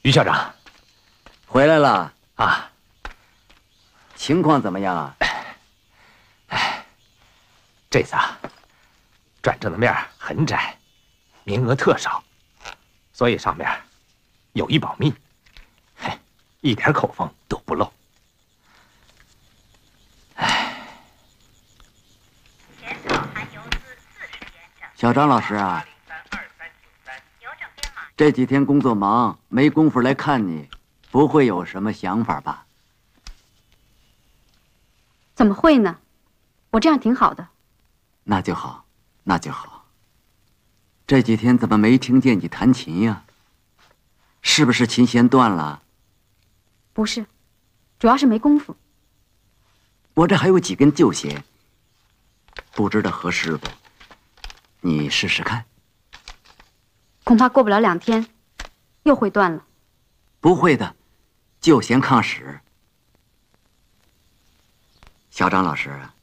于校长， 回来了啊？ 情况怎么样啊？ 这次啊，转正的面很窄，名额特少，所以上面有意保密，一点口风都不漏。 小张老师啊，这几天工作忙，没工夫来看你，不会有什么想法吧？ 怎么会呢？我这样挺好的。 那就好，那就好。这几天怎么没听见你弹琴呀？是不是琴弦断了？ 不是，主要是没功夫。 我这还有几根旧弦，不知道合适不？你试试看。 恐怕过不了2天，又会断了。 不会的，旧弦抗使。小张老师，